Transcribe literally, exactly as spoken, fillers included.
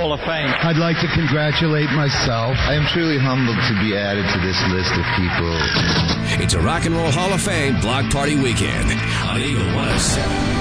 Hall of Fame. I'd like to congratulate myself. I am truly humbled to be added to this list of people. It's a Rock and Roll Hall of Fame Block Party Weekend on Eagle one oh seven.